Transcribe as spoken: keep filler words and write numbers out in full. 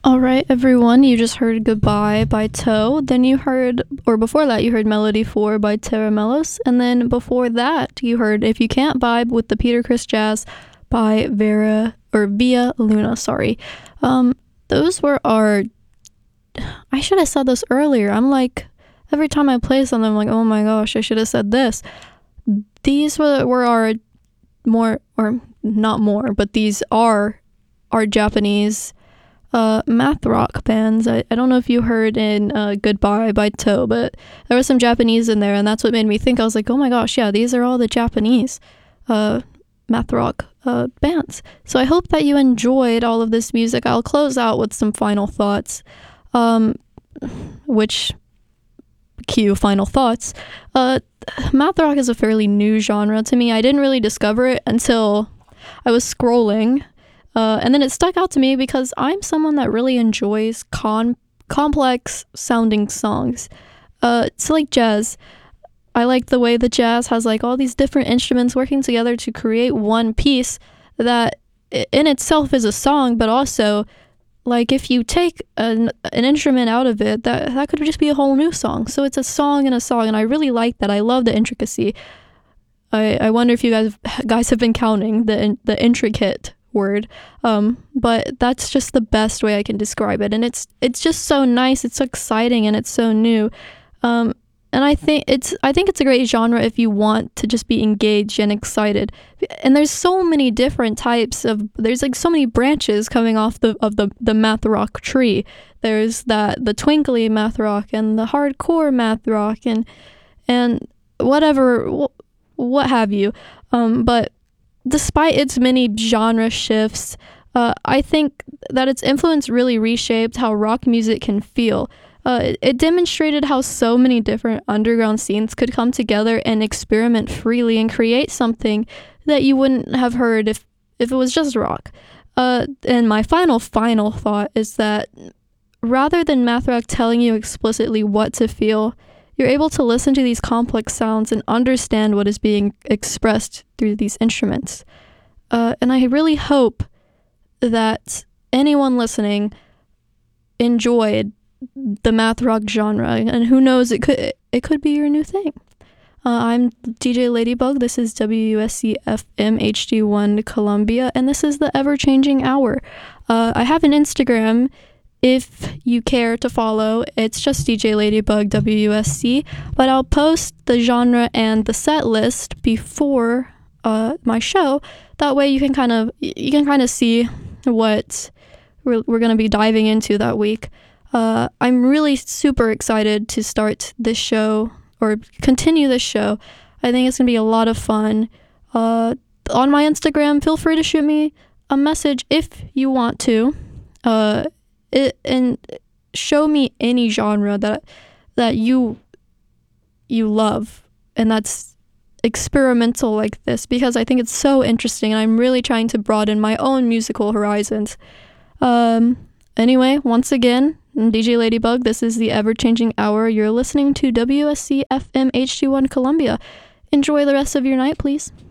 All right, everyone, you just heard Goodbye by Toe. Then you heard, or before that, you heard Melody four by Tara Mellos. And then before that, you heard If You Can't Vibe with the Peter Chris Jazz by Vera, or Via Luna, sorry. Um, those were our, I should have said this earlier. I'm like, every time I play something, I'm like, oh my gosh, I should have said this. These were, were our more, or not more, but these are our Japanese uh math rock bands. I, I don't know if you heard in uh Goodbye by Toe, but there was some Japanese in there, and that's what made me think. I was like, oh my gosh, yeah, these are all the Japanese uh math rock uh bands. So I hope that you enjoyed all of this music. I'll close out with some final thoughts, um which cue final thoughts. uh Math rock is a fairly new genre to me. I didn't really discover it until I was scrolling. Uh, and then it stuck out to me because I'm someone that really enjoys con- complex sounding songs. Uh, so like jazz. I like the way the jazz has like all these different instruments working together to create one piece that in itself is a song, but also like if you take an, an instrument out of it, that, that could just be a whole new song. So it's a song and a song, and I really like that. I love the intricacy. I, I wonder if you guys guys have been counting the the intricate word, um but that's just the best way I can describe it. And it's it's just so nice, it's so exciting, and it's so new. um and I think it's I think it's a great genre if you want to just be engaged and excited. And there's so many different types of there's like so many branches coming off the of the the math rock tree. There's that the twinkly math rock and the hardcore math rock and and whatever wh- what have you. Um but despite its many genre shifts, uh, I think that its influence really reshaped how rock music can feel. Uh, it, it demonstrated how so many different underground scenes could come together and experiment freely and create something that you wouldn't have heard if, if it was just rock. Uh, and my final, final thought is that rather than math rock telling you explicitly what to feel, you're able to listen to these complex sounds and understand what is being expressed through these instruments. Uh, and I really hope that anyone listening enjoyed the math rock genre, and who knows, it could it could be your new thing. Uh, I'm D J Ladybug. This is W U S C F M H D one Columbia, and this is the Ever-Changing Hour. Uh, I have an Instagram if you care to follow. It's just D J Ladybug W U S C, but I'll post the genre and the set list before uh, my show. That way you can kind of you can kind of see what we're, we're going to be diving into that week. Uh, I'm really super excited to start this show or continue this show. I think it's going to be a lot of fun. Uh, on my Instagram, feel free to shoot me a message if you want to. Uh, It, and show me any genre that that you you love and that's experimental like this, because I think it's so interesting and I'm really trying to broaden my own musical horizons. Um, anyway, once again, I'm D J Ladybug. This is the Ever-Changing Hour. You're listening to W S C F M H D one Columbia. Enjoy the rest of your night, please.